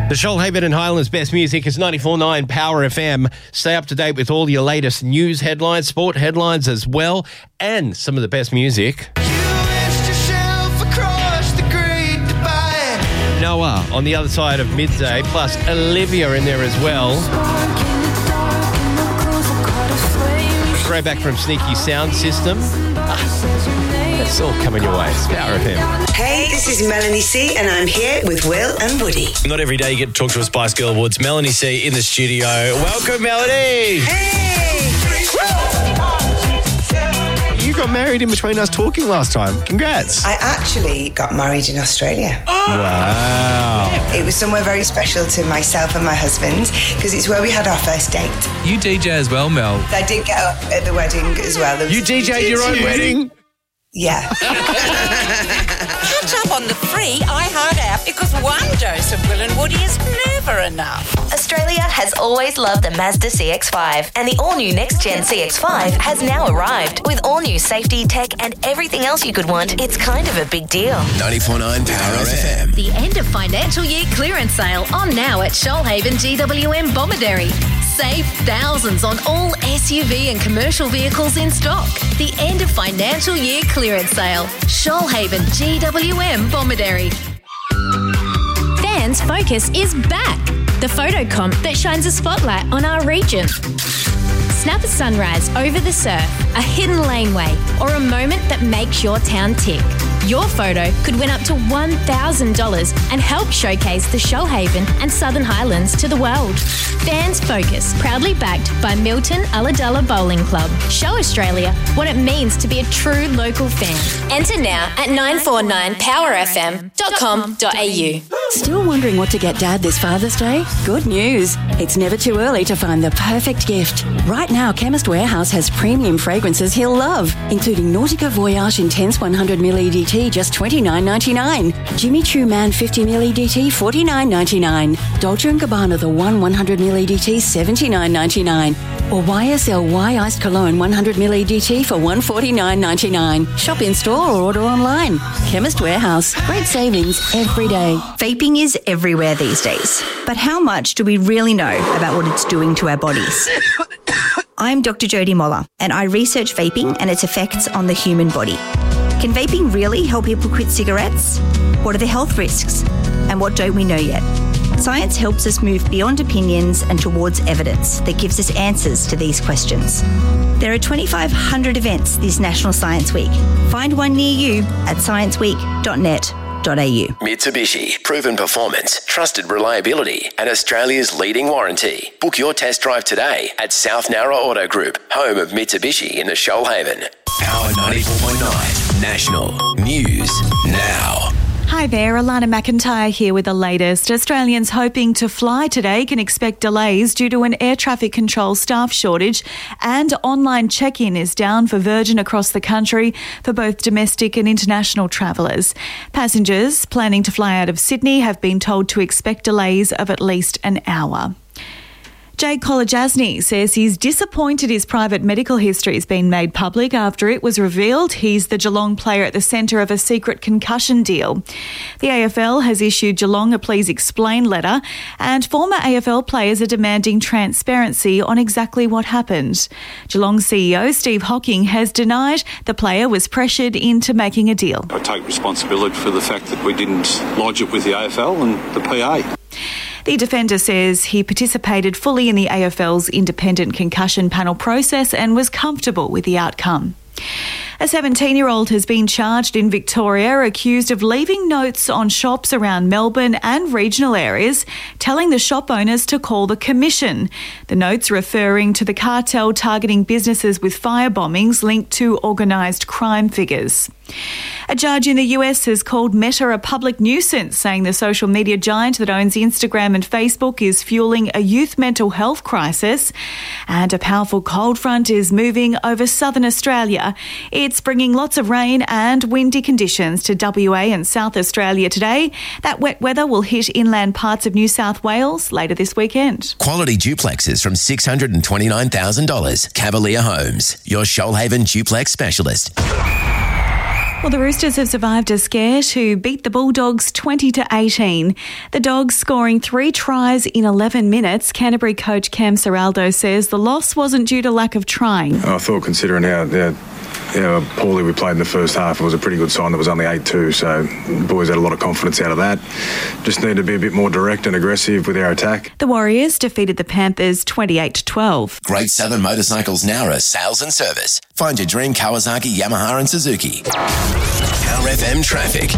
The Shoalhaven and Highlands best music is 94.9 Power FM. Stay up to date with all your latest news headlines, sport headlines as well, and some of the best music. Noah on the other side of midday, plus Olivia in there as well. Throwback from Sneaky Sound System. That's all coming your way. It's Power FM. Hey, this is Melanie C, and I'm here with Will and Woody. Not every day you get to talk to a Spice Girl Woods. Melanie C in the studio. Welcome, Melanie. Hey! You got married in between us talking last time. Congrats. I actually got married in Australia. Wow. It was somewhere very special to myself and my husband because it's where we had our first date. You DJ as well, Mel. I did get up at the wedding as well. You DJ'd your own wedding? Yeah. Catch up on the free iHeart app because one dose of Will and Woody is never enough. Australia has always loved the Mazda CX-5 and the all-new next-gen CX-5 has now arrived. With all-new safety, tech and everything else you could want, it's kind of a big deal. 94.9 Power FM. The end of financial year clearance sale on now at Shoalhaven GWM Bomaderry. Save thousands on all SUV and commercial vehicles in stock. The end of financial year clearance sale. Shoalhaven GWM Bomaderry. Fans Focus is back. The photo comp that shines a spotlight on our region. Snap a sunrise over the surf, a hidden laneway, or a moment that makes your town tick. Your photo could win up to $1,000 and help showcase the Shoalhaven and Southern Highlands to the world. Fans Focus, proudly backed by Milton Ulladulla Bowling Club. Show Australia what it means to be a true local fan. Enter now at 949powerfm.com.au. Still wondering what to get Dad this Father's Day? Good news. It's never too early to find the perfect gift. Right now, Chemist Warehouse has premium fragrances he'll love, including Nautica Voyage Intense 100ml EDT, just $29.99. Jimmy Choo Man 50ml EDT, $49.99. Dolce & Gabbana The One 100ml EDT, $79.99. Or YSL Iced Cologne 100ml EDT for $149.99. Shop in store or order online. Chemist Warehouse. Great savings every day. Vaping is everywhere these days. But how much do we really know about what it's doing to our bodies? I'm Dr. Jodie Moller, and I research vaping and its effects on the human body. Can vaping really help people quit cigarettes? What are the health risks? And what don't we know yet? Science helps us move beyond opinions and towards evidence that gives us answers to these questions. There are 2,500 events this National Science Week. Find one near you at scienceweek.net.au. Mitsubishi, proven performance, trusted reliability, and Australia's leading warranty. Book your test drive today at South Nowra Auto Group, home of Mitsubishi in the Shoalhaven. Power 94.9 National News Now. Hi there, Alana McIntyre here with the latest. Australians hoping to fly today can expect delays due to an air traffic control staff shortage, and online check-in is down for Virgin across the country for both domestic and international travellers. Passengers planning to fly out of Sydney have been told to expect delays of at least an hour. Jade Kolodjasny says he's disappointed his private medical history has been made public after it was revealed he's the Geelong player at the centre of a secret concussion deal. The AFL has issued Geelong a please explain letter, and former AFL players are demanding transparency on exactly what happened. Geelong CEO Steve Hocking has denied the player was pressured into making a deal. I take responsibility for the fact that we didn't lodge it with the AFL and the PA. The defender says he participated fully in the AFL's independent concussion panel process and was comfortable with the outcome. A 17-year-old has been charged in Victoria accused of leaving notes on shops around Melbourne and regional areas telling the shop owners to call the Commission. The notes referring to the cartel targeting businesses with fire bombings linked to organised crime figures. A judge in the US has called Meta a public nuisance, saying the social media giant that owns Instagram and Facebook is fueling a youth mental health crisis. And a powerful cold front is moving over southern Australia. It's bringing lots of rain and windy conditions to WA and South Australia today. That wet weather will hit inland parts of New South Wales later this weekend. Quality duplexes from $629,000. Cavalier Homes, your Shoalhaven duplex specialist. Well, the Roosters have survived a scare to beat the Bulldogs 20-18. The Dogs scoring 3 tries in 11 minutes. Canterbury coach Cam Ciraldo says the loss wasn't due to lack of trying. I thought, considering how poorly we played in the first half, it was a pretty good sign that was only 8-2, so the boys had a lot of confidence out of that. Just need to be a bit more direct and aggressive with our attack. The Warriors defeated the Panthers 28-12. Great Southern Motorcycles Nowra sales and service. Find your dream Kawasaki, Yamaha and Suzuki. Power FM traffic.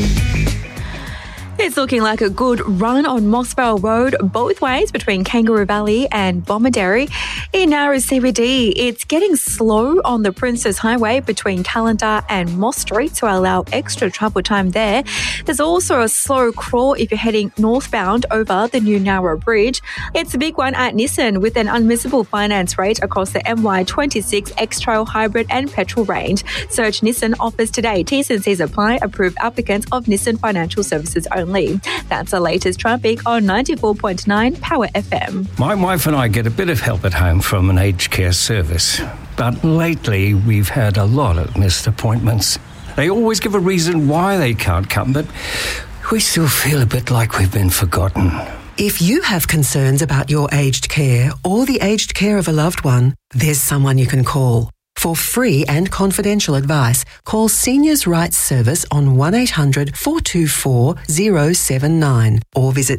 It's looking like a good run on Mossvale Road both ways between Kangaroo Valley and Bomaderry. In Nowra CBD, it's getting slow on the Princess Highway between Calendar and Moss Street to allow extra travel time there. There's also a slow crawl if you're heading northbound over the new Nowra Bridge. It's a big one at Nissan with an unmissable finance rate across the MY26 X-Trail Hybrid and Petrol range. Search Nissan offers today. T's and C's apply. Approved applicants of Nissan Financial Services only. That's the latest traffic on 94.9 Power FM. My wife and I get a bit of help at home from an aged care service, but lately we've had a lot of missed appointments. They always give a reason why they can't come, but we still feel a bit like we've been forgotten. If you have concerns about your aged care or the aged care of a loved one, there's someone you can call. For free and confidential advice, call Seniors' Rights Service on 1800 424 079 or visit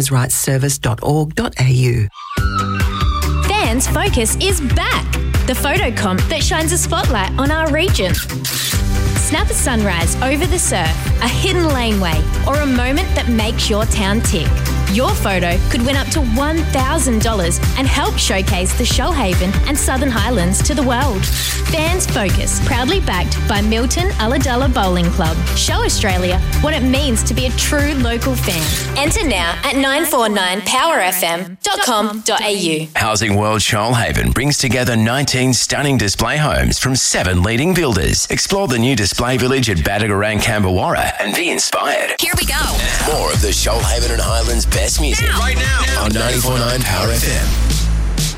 seniorsrightsservice.org.au. Fans Focus is back. The photo comp that shines a spotlight on our region. Snap a sunrise over the surf, a hidden laneway, or a moment that makes your town tick. Your photo could win up to $1,000 and help showcase the Shoalhaven and Southern Highlands to the world. Fans Focus, proudly backed by Milton Ulladulla Bowling Club. Show Australia what it means to be a true local fan. Enter now at 949powerfm.com.au. Housing World Shoalhaven brings together 19 stunning display homes from 7 leading builders. Explore the new display village at Badagarang, Camberwarra and be inspired. Here we go. More of the Shoalhaven and Highlands best music right now on 94.9 Power FM.